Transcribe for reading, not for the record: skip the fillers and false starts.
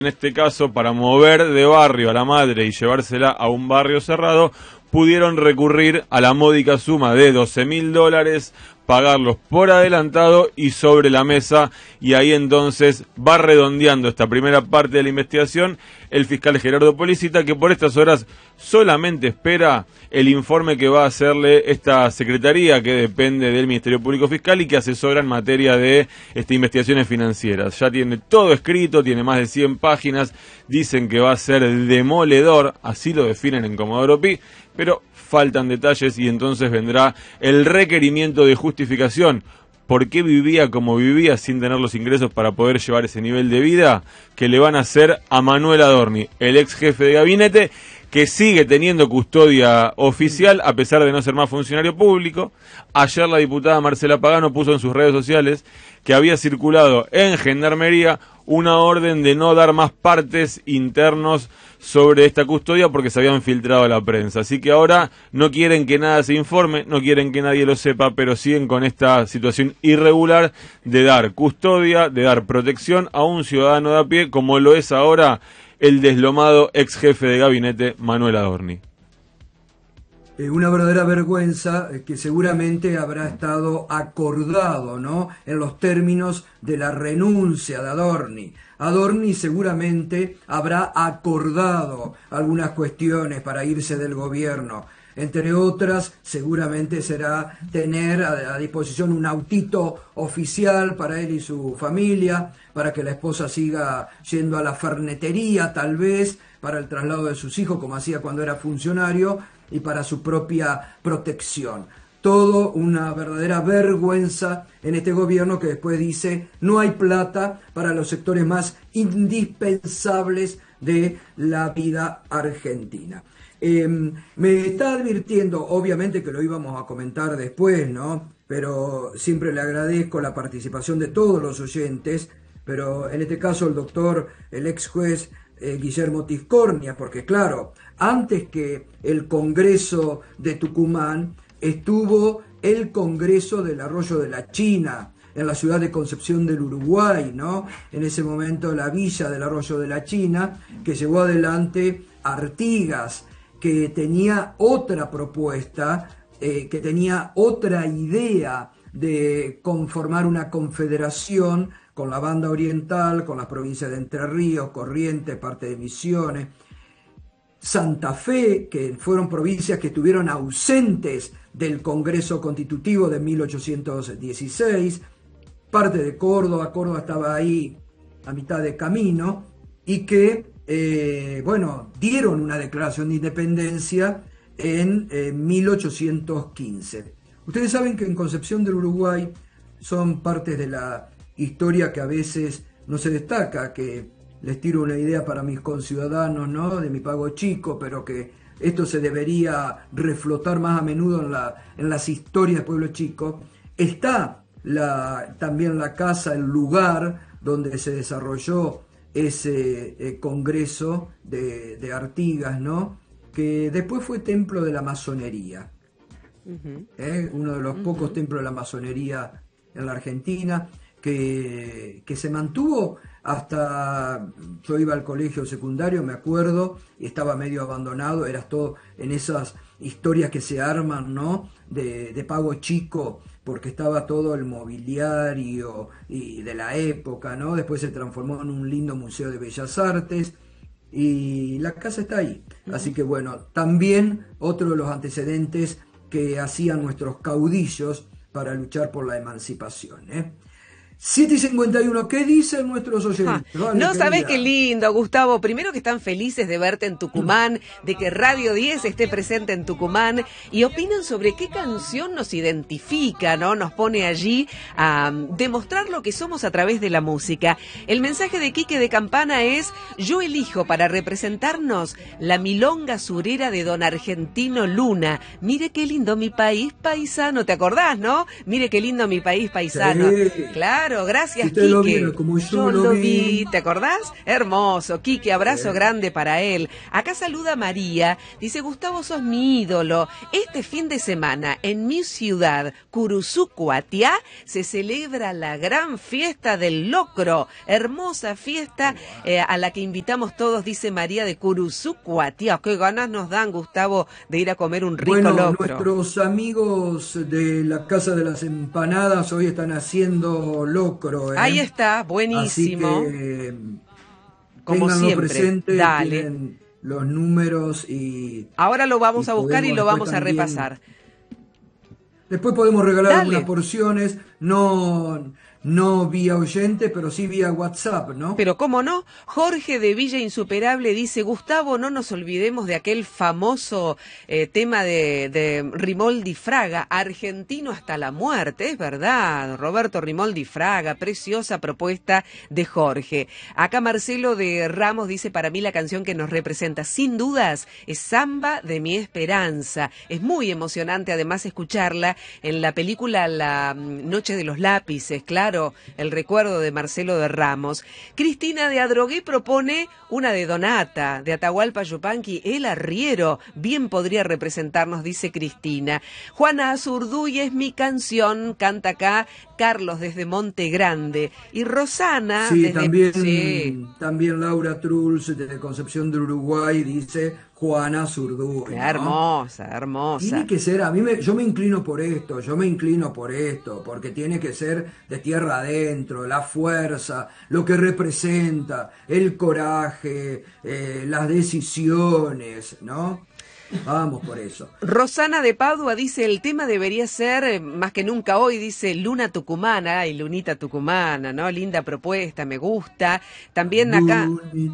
En este caso, para mover de barrio a la madre y llevársela a un barrio cerrado, pudieron recurrir a la módica suma de $12.000, pagarlos por adelantado y sobre la mesa, y ahí entonces va redondeando esta primera parte de la investigación el fiscal Gerardo Policita, que por estas horas solamente espera el informe que va a hacerle esta secretaría que depende del Ministerio Público Fiscal y que asesora en materia de investigaciones financieras. Ya tiene todo escrito, tiene más de 100 páginas, dicen que va a ser demoledor, así lo definen en Comodoro Pi, pero faltan detalles y entonces vendrá el requerimiento de justificación. ¿Por qué vivía como vivía sin tener los ingresos para poder llevar ese nivel de vida? Que le van a hacer a Manuel Adorni, el ex jefe de gabinete, que sigue teniendo custodia oficial a pesar de no ser más funcionario público. Ayer la diputada Marcela Pagano puso en sus redes sociales que había circulado en Gendarmería una orden de no dar más partes internos sobre esta custodia porque se habían filtrado a la prensa. Así que ahora no quieren que nada se informe, no quieren que nadie lo sepa, pero siguen con esta situación irregular de dar custodia, de dar protección a un ciudadano de a pie, como lo es ahora el deslomado ex jefe de gabinete Manuel Adorni. Una verdadera vergüenza que seguramente habrá estado acordado, ¿no?, en los términos de la renuncia de Adorni. Adorni seguramente habrá acordado algunas cuestiones para irse del gobierno. Entre otras, seguramente será tener a disposición un autito oficial para él y su familia, para que la esposa siga yendo a la fernetería, tal vez, para el traslado de sus hijos, como hacía cuando era funcionario, y para su propia protección. Todo una verdadera vergüenza en este gobierno que después dice no hay plata para los sectores más indispensables de la vida argentina. Me está advirtiendo, obviamente que lo íbamos a comentar después, ¿no?, pero siempre le agradezco la participación de todos los oyentes, pero en este caso el doctor, el ex juez Guillermo Tiscornia, porque claro, antes que el Congreso de Tucumán estuvo el Congreso del Arroyo de la China, en la ciudad de Concepción del Uruguay, ¿no? En ese momento la villa del Arroyo de la China, que llevó adelante Artigas, que tenía otra propuesta, que tenía otra idea de conformar una confederación con la banda oriental, con las provincias de Entre Ríos, Corrientes, parte de Misiones, Santa Fe, que fueron provincias que estuvieron ausentes del Congreso Constitutivo de 1816, parte de Córdoba. Córdoba estaba ahí a mitad de camino, y que, dieron una declaración de independencia en 1815. Ustedes saben que en Concepción del Uruguay son partes de la historia que a veces no se destaca, que les tiro una idea para mis conciudadanos, ¿no?, de mi pago chico, pero que esto se debería reflotar más a menudo en las historias de Pueblo Chico. Está también la casa, el lugar donde se desarrolló ese congreso de Artigas, ¿no?, que después fue templo de la masonería. Uno de los pocos templos de la masonería en la Argentina, que se mantuvo hasta... Yo iba al colegio secundario, me acuerdo, y estaba medio abandonado. Eras todo en esas historias que se arman, ¿no?, de pago chico, porque estaba todo el mobiliario y de la época, ¿no? Después se transformó en un lindo museo de bellas artes y la casa está ahí. Así que bueno, también otro de los antecedentes que hacían nuestros caudillos para luchar por la emancipación, 7:51, ¿qué dicen nuestros oyentes? Vale, no sabés qué lindo, Gustavo. Primero que están felices de verte en Tucumán, de que Radio 10 esté presente en Tucumán, y opinan sobre qué canción nos identifica, ¿no? Nos pone allí a demostrar lo que somos a través de la música. El mensaje de Quique de Campana es: yo elijo para representarnos la milonga surera de don Argentino Luna. Mire qué lindo mi país paisano, ¿te acordás, no? Mire qué lindo mi país paisano. Sí. Claro. Claro, gracias, Usted Quique. lo vieron como yo lo vi. ¿Te acordás? Hermoso, Quique, abrazo grande para él. Acá saluda María, dice, Gustavo, sos mi ídolo. Este fin de semana, en mi ciudad, Curuzú-Cuatiá, se celebra la gran fiesta del locro. Hermosa fiesta a la que invitamos todos, dice María de Curuzú-Cuatiá. Qué ganas nos dan, Gustavo, de ir a comer un rico locro. Nuestros amigos de la Casa de las Empanadas hoy están haciendo locro. Ahí está, buenísimo. Así que como siempre, presente, dale. tienen los números y... Ahora lo vamos a buscar y lo vamos a también, repasar. Después podemos regalar Dale. algunas porciones, no vía oyente, pero sí vía WhatsApp, ¿no? Pero cómo no, Jorge de Villa Insuperable dice, Gustavo, no nos olvidemos de aquel famoso tema de Rimoldi Fraga, argentino hasta la muerte, es verdad, Roberto Rimoldi Fraga, preciosa propuesta de Jorge. Acá Marcelo de Ramos dice, para mí la canción que nos representa sin dudas es Samba de mi Esperanza, es muy emocionante además escucharla en la película La Noche de los Lápices, claro, el recuerdo de Marcelo de Ramos. Cristina de Adrogué propone una de Donata, de Atahualpa Yupanqui, El Arriero, bien podría representarnos, dice Cristina. Juana Azurduy es mi canción, canta acá Carlos desde Monte Grande. Y Rosana... Sí, desde... también Laura Truls de Concepción de Uruguay dice Juana Azurduy, ¿no? Hermosa, hermosa. Tiene que ser, yo me inclino por esto, porque tiene que ser de tierra adentro, la fuerza, lo que representa, el coraje, las decisiones, ¿no? Vamos por eso. Rosana de Padua dice, el tema debería ser, más que nunca hoy, dice Luna Tucumana, y Lunita Tucumana, ¿no? Linda propuesta, me gusta. También acá...